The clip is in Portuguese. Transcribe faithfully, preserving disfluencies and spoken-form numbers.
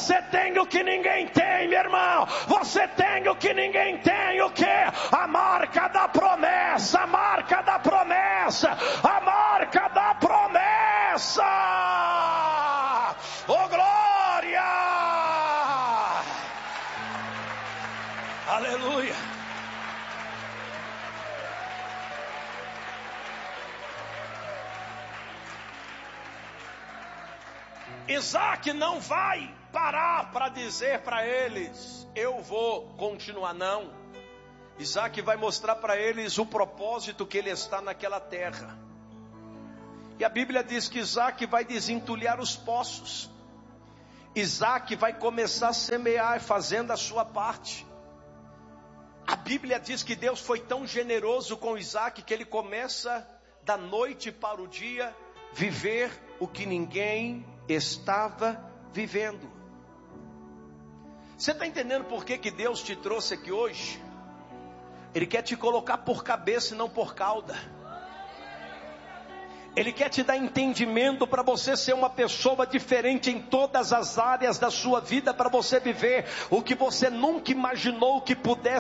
Você tem o que ninguém tem, meu irmão. Você tem o que ninguém tem. O que? A marca da promessa. A marca da promessa. A marca da promessa. Oh, glória! Aleluia! Isaac não vai parar para dizer para eles: eu vou continuar, não. Isaac vai mostrar para eles o propósito que ele está naquela terra. E a Bíblia diz que Isaac vai desentulhar os poços. Isaac vai começar a semear, fazendo a sua parte. A Bíblia diz que Deus foi tão generoso com Isaac que ele começa da noite para o dia viver o que ninguém estava vivendo. Você está entendendo por que, que Deus te trouxe aqui hoje? Ele quer te colocar por cabeça e não por cauda. Ele quer te dar entendimento para você ser uma pessoa diferente em todas as áreas da sua vida, para você viver o que você nunca imaginou que pudesse